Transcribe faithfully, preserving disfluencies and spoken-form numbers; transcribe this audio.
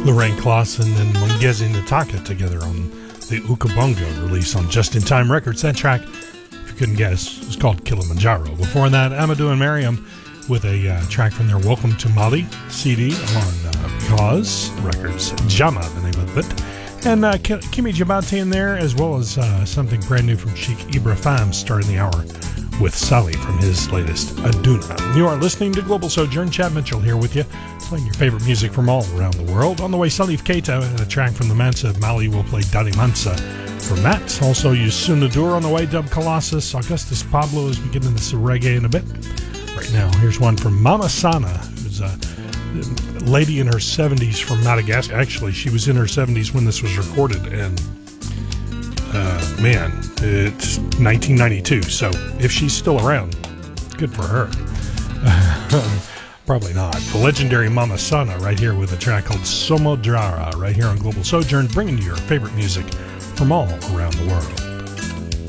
Lorraine Clausen and Mungezi Nataka together on the Ukabongo release on Just in Time Records. That track, if you couldn't guess, was called Kilimanjaro. Before that, Amadou and Mariam with a uh, track from their Welcome to Mali C D on uh, Because Records. Jama, the name of it. And uh, Kimi Jabati in there, as well as uh, something brand new from Sheikh Ibrahim starting the hour with Sally from his latest Aduna. You are listening to Global Sojourn. Chad Mitchell here with you, playing your favorite music from all around the world. On the way, Salif Keita and a track from the Mansa of Mali will play Dali Mansa from that. Also, Youssou N'Dour on the way, Dub Colossus, Augustus Pablo as we get into some reggae in a bit. Right now, here's one from Mama Sana, who's a lady in her seventies from Madagascar. Actually, she was in her seventies when this was recorded, and uh, man, it's nineteen ninety-two, so if she's still around, good for her. Probably not. The legendary Mama Sana right here with a track called Somodrara right here on Global Sojourn, bringing you your favorite music from all around the world.